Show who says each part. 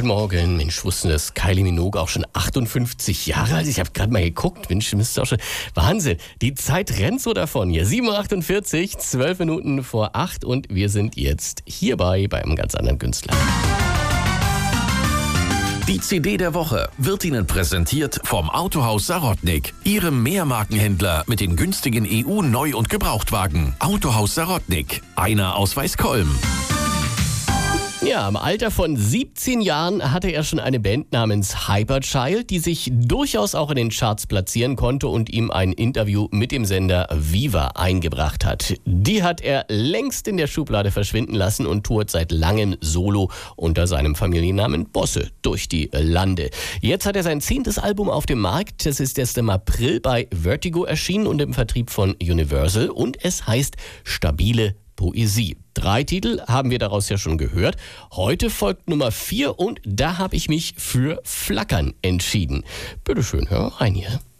Speaker 1: Guten Morgen. Mensch, wussten das Kylie Minogue auch schon 58 Jahre alt? Ich habe gerade mal geguckt. Mensch, müsste auch schon... Wahnsinn. Die Zeit rennt so davon hier. 7.48 Uhr, 12 Minuten vor 8 und wir sind jetzt hierbei bei einem ganz anderen Künstler.
Speaker 2: Die CD der Woche wird Ihnen präsentiert vom Autohaus Sarotnik, Ihrem Mehrmarkenhändler mit den günstigen EU-Neu- und Gebrauchtwagen. Autohaus Sarotnik, einer aus Weißkolm.
Speaker 1: Ja, im Alter von 17 Jahren hatte er schon eine Band namens Hyperchild, die sich durchaus auch in den Charts platzieren konnte und ihm ein Interview mit dem Sender Viva eingebracht hat. Die hat er längst in der Schublade verschwinden lassen und tourt seit langem solo unter seinem Familiennamen Bosse durch die Lande. Jetzt hat er sein 10. Album auf dem Markt. Das ist erst im April bei Vertigo erschienen und im Vertrieb von Universal und es heißt Stabile Poesie. 3 Titel haben wir daraus ja schon gehört. Heute folgt Nummer 4 und da habe ich mich für Flackern entschieden. Bitteschön, hör rein hier.